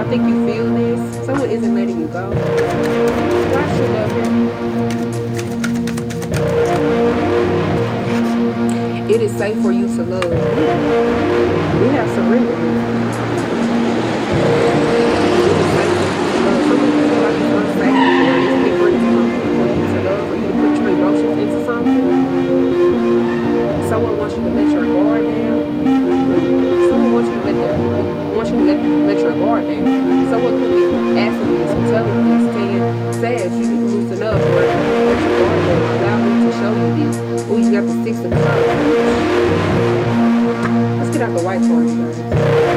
I think you feel this. Someone isn't letting you go. Why should it is safe for you to love. We have surrender here.